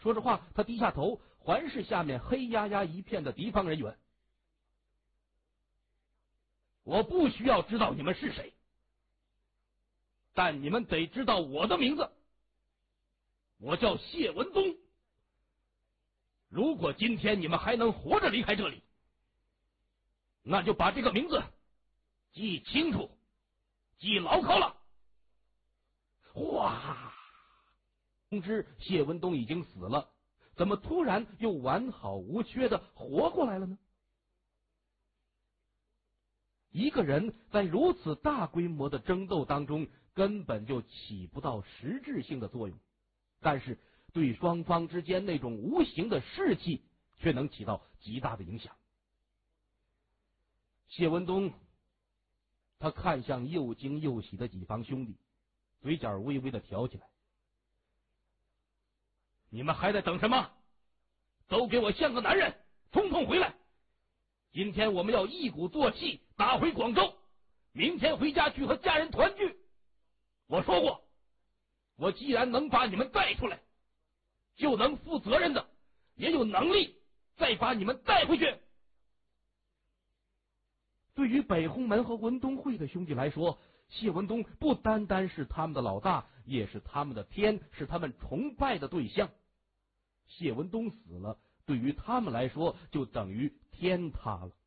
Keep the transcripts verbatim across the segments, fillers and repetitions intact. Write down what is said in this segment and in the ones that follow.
说着话，他低下头环视下面黑压压一片的敌方人员。我不需要知道你们是谁，但你们得知道我的名字。我叫谢文东。如果今天你们还能活着离开这里，那就把这个名字记清楚，记牢靠了。哇！通知谢文东已经死了，怎么突然又完好无缺的活过来了呢？一个人在如此大规模的争斗当中根本就起不到实质性的作用，但是对双方之间那种无形的士气却能起到极大的影响。谢文东他看向又惊又喜的几方兄弟，嘴角微微的挑起来。你们还在等什么？都给我像个男人，统统回来！今天我们要一鼓作气打回广州，明天回家去和家人团聚。我说过，我既然能把你们带出来，就能负责任的，也有能力再把你们带回去。对于北红门和文东会的兄弟来说，谢文东不单单是他们的老大，也是他们的天，是他们崇拜的对象。谢文东死了，对于他们来说就等于天塌了。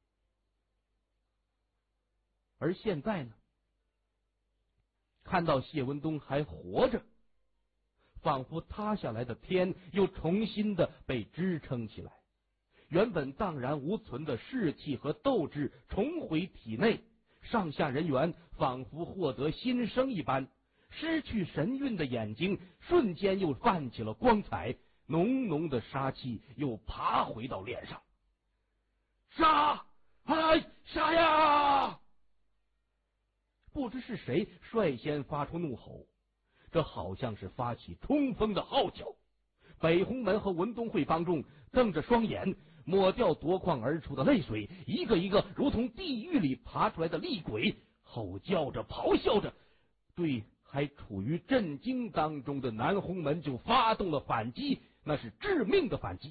而现在呢，看到谢文东还活着，仿佛塌下来的天又重新的被支撑起来，原本荡然无存的士气和斗志重回体内，上下人员仿佛获得新生一般，失去神韵的眼睛瞬间又泛起了光彩，浓浓的杀气又爬回到脸上。杀！哎，杀呀！不知是谁率先发出怒吼，这好像是发起冲锋的号角。北红门和文东会帮众瞪着双眼，抹掉夺眶而出的泪水，一个一个如同地狱里爬出来的厉鬼，吼叫着咆哮着，对还处于震惊当中的南红门就发动了反击，那是致命的反击。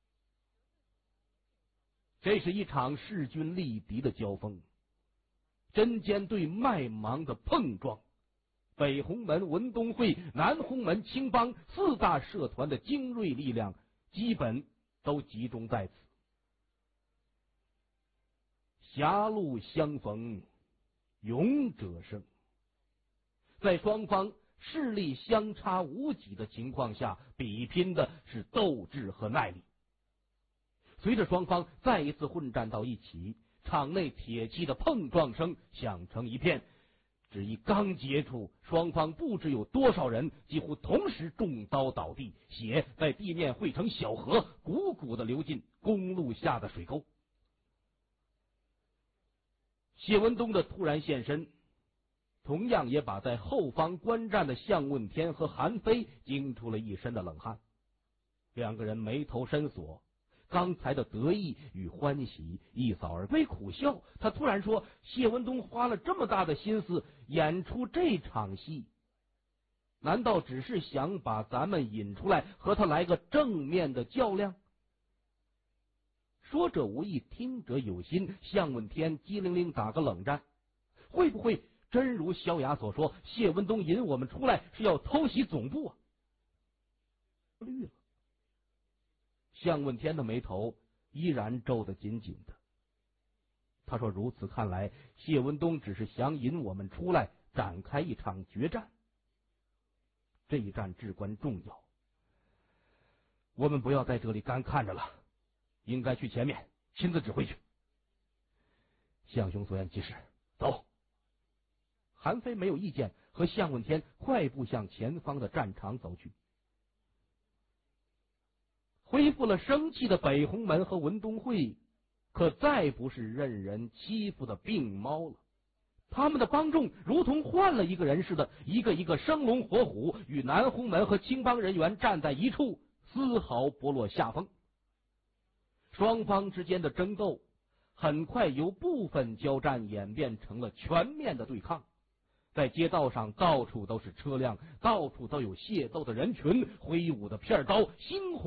这是一场势均力敌的交锋，针尖对麦芒的碰撞。北红门、文东会、南红门、青帮四大社团的精锐力量基本都集中在此。狭路相逢勇者胜，在双方势力相差无几的情况下，比拼的是斗志和耐力。随着双方再一次混战到一起，场内铁器的碰撞声响成一片，只一刚接触，双方不知有多少人几乎同时中刀倒地，血在地面汇成小河，汩汩的流进公路下的水沟。谢文东的突然现身，同样也把在后方观战的向问天和韩非惊出了一身的冷汗。两个人眉头深锁，刚才的得意与欢喜一扫而归，苦笑。他突然说，谢文东花了这么大的心思演出这场戏，难道只是想把咱们引出来和他来个正面的较量？说者无意，听者有心，向问天机灵灵打个冷战，会不会真如萧雅所说，谢文东引我们出来是要偷袭总部啊？绿了。向问天的眉头依然皱得紧紧的。他说，如此看来，谢文东只是想引我们出来展开一场决战。这一战至关重要，我们不要在这里干看着了，应该去前面亲自指挥去。向兄所言极是，走。韩非没有意见，和向问天快步向前方的战场走去。恢复了生气的北红门和文东会可再不是任人欺负的病猫了，他们的帮众如同换了一个人似的，一个一个生龙活虎，与南红门和青帮人员站在一处，丝毫不落下风。双方之间的争斗很快由部分交战演变成了全面的对抗。在街道上到处都是车辆，到处都有械斗的人群，挥舞的片刀，猩红